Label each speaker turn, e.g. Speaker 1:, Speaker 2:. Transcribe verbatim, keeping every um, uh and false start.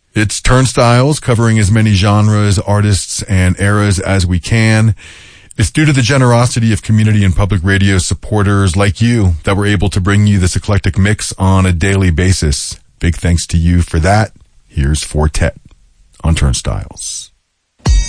Speaker 1: It's Turnstiles, covering as many genres, artists, and eras as we can. It's due to the generosity of community and public radio supporters like you that we're able to bring you this eclectic mix on a daily basis. Big thanks to you for that. Here's Fortet on Turnstiles.